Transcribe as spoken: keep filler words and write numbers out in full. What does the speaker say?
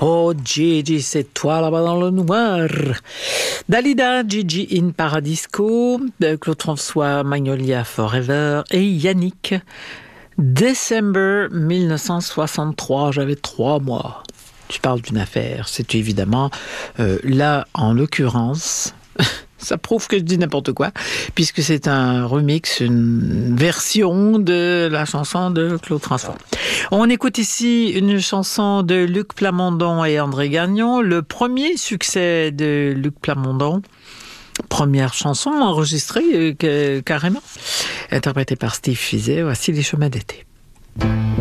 Oh Gigi, c'est toi là-bas dans le noir. Dalida, Gigi in Paradisco, Claude François, Magnolia Forever et Yannick. Décembre mille neuf cent soixante-trois, j'avais trois mois. Tu parles d'une affaire, c'est évidemment euh, là en l'occurrence. Ça prouve que je dis n'importe quoi, puisque c'est un remix, une version de la chanson de Claude François. On écoute ici une chanson de Luc Plamondon et André Gagnon, le premier succès de Luc Plamondon. Première chanson enregistrée euh, carrément, interprétée par Steve Fizet. Voici Les chemins d'été.